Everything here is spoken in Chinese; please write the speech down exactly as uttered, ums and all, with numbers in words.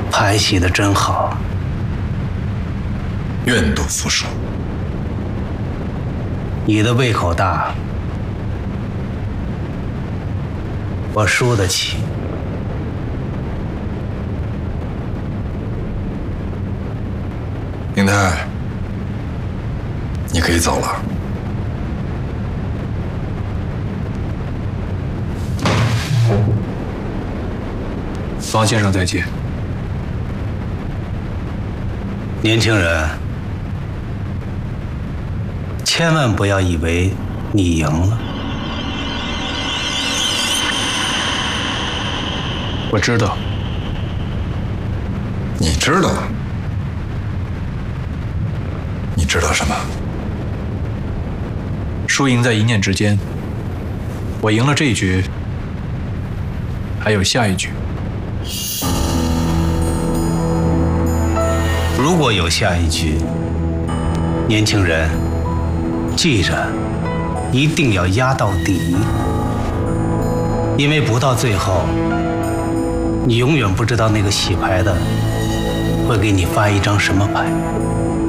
牌洗得真好， 愿赌服输。 你的胃口大，我输得起。 宁泰，你可以走了。 王先生再见。 年轻人，千万不要以为你赢了。 我知道。 你知道？你知道什么？ 输赢在一念之间。我赢了这一局，还有下一局。 如果有下一局，年轻人，记着，一定要压到底，因为不到最后，你永远不知道那个洗牌的会给你发一张什么牌。